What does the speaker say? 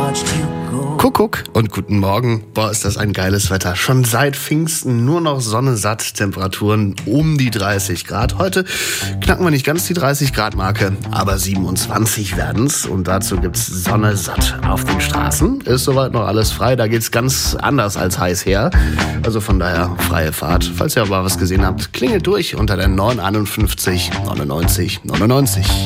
Kuckuck und guten Morgen. Boah, ist das ein geiles Wetter. Schon seit Pfingsten nur noch Sonne satt, Temperaturen um die 30 Grad. Heute knacken wir nicht ganz die 30 Grad Marke, aber 27 werden's. Und dazu gibt's Sonne satt auf den Straßen. Ist soweit noch alles frei, da geht's ganz anders als heiß her. Also von daher freie Fahrt. Falls ihr aber was gesehen habt, klingelt durch unter der 951 99 99.